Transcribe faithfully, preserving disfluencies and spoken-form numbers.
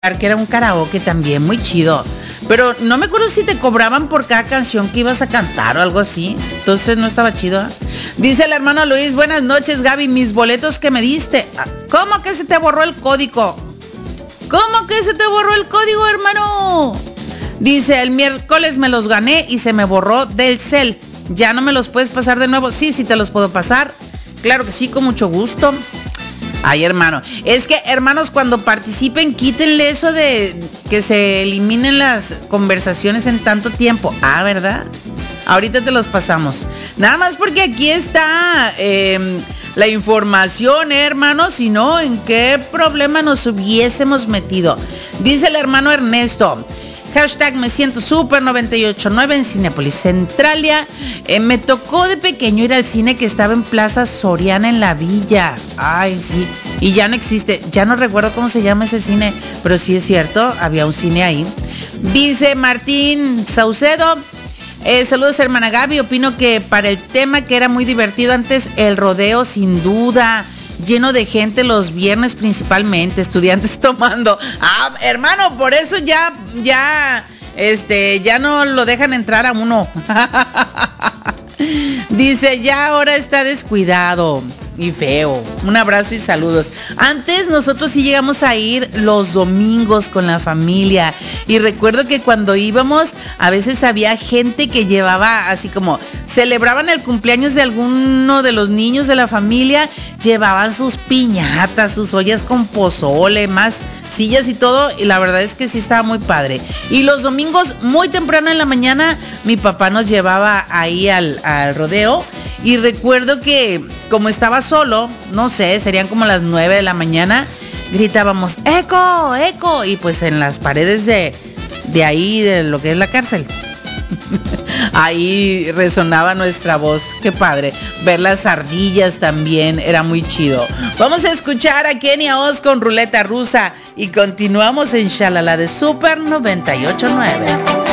que era un karaoke también, muy chido. Pero no me acuerdo si te cobraban por cada canción que ibas a cantar o algo así. Entonces no estaba chido, ¿eh? Dice el hermano Luis, buenas noches, Gaby, mis boletos que me diste. ¿Cómo que se te borró el código? ¿Cómo que se te borró el código, hermano? Dice, el miércoles me los gané y se me borró del cel. ¿Ya no me los puedes pasar de nuevo? Sí, sí te los puedo pasar. Claro que sí, con mucho gusto. Ay, hermano, es que, hermanos, cuando participen, quítenle eso de que se eliminen las conversaciones en tanto tiempo. Ah, ¿verdad? Ahorita te los pasamos. Nada más porque aquí está eh, la información, ¿eh, hermanos? Si no, ¿en qué problema nos hubiésemos metido? Dice el hermano Ernesto. Hashtag me siento super noventa y ocho punto nueve en Cinépolis Centralia. Eh, me tocó de pequeño ir al cine que estaba en Plaza Soriana en la Villa. Ay, sí. Y ya no existe. Ya no recuerdo cómo se llama ese cine. Pero sí es cierto, había un cine ahí. Dice Martín Saucedo. Eh, saludos, hermana Gaby. Opino que para el tema que era muy divertido antes, el rodeo sin duda. Lleno de gente los viernes principalmente, estudiantes tomando. Ah, hermano, por eso ya, ya, este, ya no lo dejan entrar a uno. Dice, ya ahora está descuidado y feo. Un abrazo y saludos. Antes nosotros sí llegamos a ir los domingos con la familia. Y recuerdo que cuando íbamos, a veces había gente que llevaba así como, celebraban el cumpleaños de alguno de los niños de la familia, llevaban sus piñatas, sus ollas con pozole, más sillas y todo, y la verdad es que sí estaba muy padre. Y los domingos, muy temprano en la mañana, mi papá nos llevaba ahí al, al rodeo, y recuerdo que como estaba solo, no sé, serían como las nueve de la mañana, gritábamos, ¡eco, eco! Y pues en las paredes de, de ahí, de lo que es la cárcel, ahí resonaba nuestra voz. Qué padre. Ver las ardillas también era muy chido. Vamos a escuchar a Kenia Oz con Ruleta Rusa y continuamos en Shalala de Super noventa y ocho punto nueve.